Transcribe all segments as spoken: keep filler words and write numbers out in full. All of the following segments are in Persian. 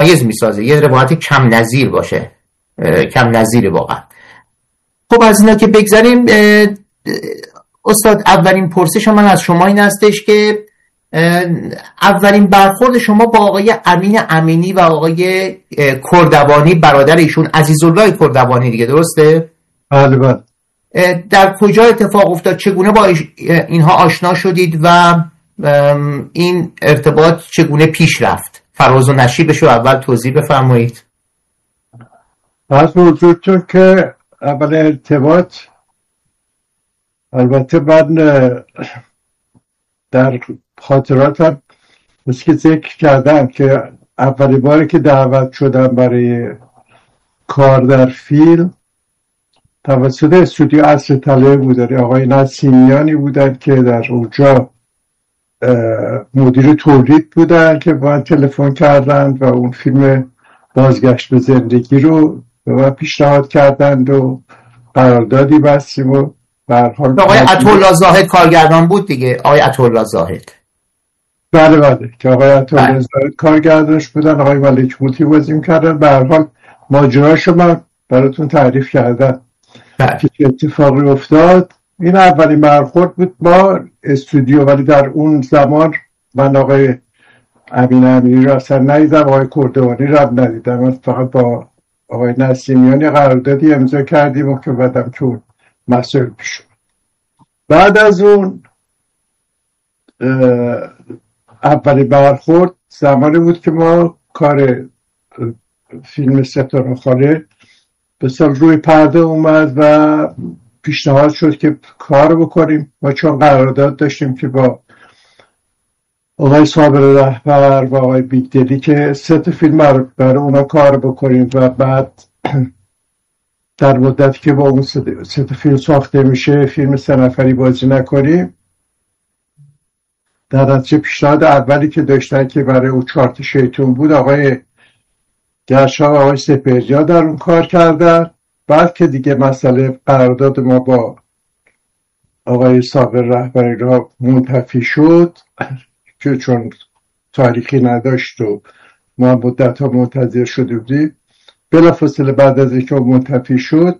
متمایز میسازه، یه روایت کم نظیر باشه، کم نظیر واقعا. خب از اینا که بگذاریم استاد، اولین پرسش من از شما این هستش که اولین برخورد شما با آقای امین امینی و آقای کردوانی برادر ایشون، عزیزالله کردوانی دیگه، درسته؟ بله بله. در کجا اتفاق افتاد؟ چگونه با اینها آشنا شدید و این ارتباط چگونه پیش رفت؟ فراز و نشیبش رو اول توضیح بفرمایید. از وجود چون که اول ارتباط، البته من در خاطراتم مثل که ذکر کردم که اولین باری که دعوت شدم برای کار در فیلم توسط استودیو عصر طلایی بود، آقای نسیمیانی بودن که در اونجا مدیر تولید بودن که با من تلفن کردند و اون فیلم بازگشت به زندگی رو به من پیشنهاد کردند و قراردادی بستیم و به هر حال آقای عطاالله زاهد کارگردان بود دیگه. آقای عطاالله زاهد، بله بله، که آقای عطاالله زاهد کارگردانش بودن، آقای ملک موتی بازی می‌کردن. به هر حال ماجراشو من براتون تعریف کردم که چه اتفاقی افتاد. این اولین برخورد بود با استودیو، ولی در اون زمان من آقای امین امینی رو اصلا ندیدم، آقای کردوانی رو هم ندیدم. من فقط با آقای نسیمیانی قراردادی امضا کردیم و که بعدم که اون مسئول پیش. بعد از اون اولین برخورد زمانی بود که ما کار فیلم ستاره خاله به سال روی پرده اومد و پیشنهاد شد که کار بکنیم. ما چون قرارداد داشتیم که با آقای صابر رهبر و آقای بیگدلی که سه تا فیلم برای اونا کار بکنیم و بعد در مدتی که با اون سه تا فیلم ساخته میشه فیلم سه نفری بازی نکنیم. در نتیجه پیشنهاد اولی که داشتن که برای اون چارت شیطون بود، آقای گرشا و آقای سپهریا در اون کار کردن. بعد که دیگه مسئله قرارداد ما با آقای صابر رهبری را منتفی شد که چون تاریخی نداشت و ما مدت ها منتظر شده بودیم، بلافاصله بعد از اینکه منتفی شد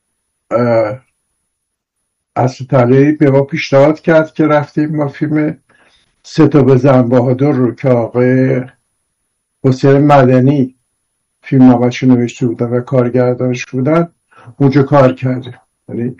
عصر طلایی به ما پیشنهاد کرد که رفتیم ما فیلم سه تا بزن بهادر رو که آقای حسین مدنی فیلم نامش نوشته بودن و کارگردانش بودن اونجا کار کردیم. یعنی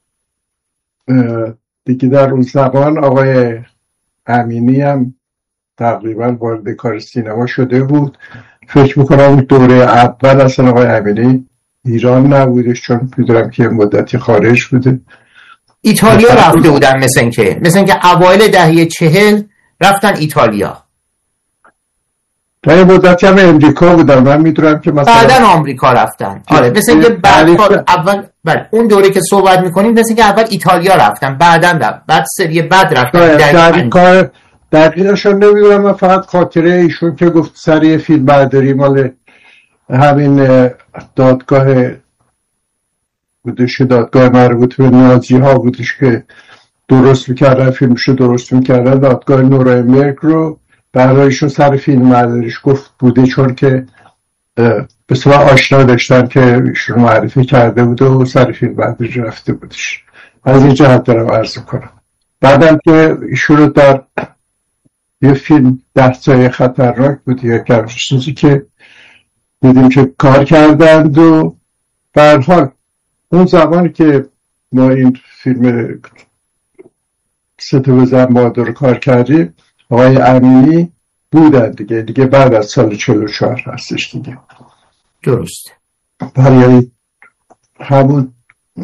دیگه در اون زمان آقای امینی هم تقریبا وارد کار سینما شده بود. فکر میکنم دوره اول اصلا آقای امینی ایران نبودش، چون میدونم که مدتی خارج بوده. ایتالیا رفته بودن، مثل این که مثل این که اوایل دهه چهل رفتن ایتالیا. تا یه مدتی هم امریکا بودن، من میدونم که مثلا بعدن آمریکا رفتن. آره مثل این که بعد اول بله اون دوره که صحبت میکنیم مثل این که اول ایتالیا رفتن، بعدن رفت بعد سری بعد رفتن در کار دقیقشون نمیدونم. من فقط خاطره ایشون که گفت سری فیلم برداری مال همین دادگاه بودش، دادگاه مربوط به نازی ها بودش که درست میکردن فیلمشو درست میکردن، دادگاه نورنبرگ رو برایشون سر فیلم برداریش گفت بوده، چون که به صورت آشنا داشتن که ایشون معرفی کرده بوده و سر فیلم برداری رفته بودش. از این جهت دارم عرض کنم. بعدم که ایشون رو در یه فیلم ده سایه خطرناک بود یا که چیزی که دیدیم که کار کردند و به هر حال اون زمانی که ما این فیلم سه تا بزن بهادر کار کردیم آقای امینی بودن دیگه دیگه بعد از سال چهل و چهار هستش دیگه. درست. برای همون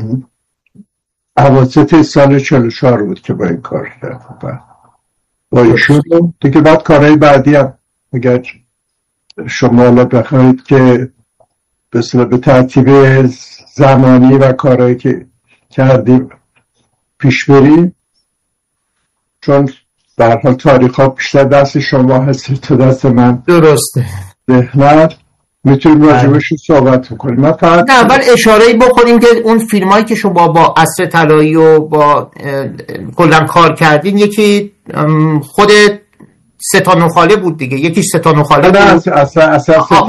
اواسط سال چهل و چهار بود که با این کار کردم با ایشون دیگه. بعد کارهای بعدی هم اگر شما الان بخواید که به به ترتیب زمانی و کارهایی که کردیم پیش بریم، چون در حال تاریخ ها بیشتر دست شما هستی تا دست من. درسته. ذهنت میتونیم راجبش صحبت کنیم. من فقط اول اشاره‌ای بکنیم که اون فیلمایی که شما با عصر طلایی و با کلا کار کردین، یکی خود ستان و خاله بود دیگه، یکیش ستان و خاله بود. اصلا اصلا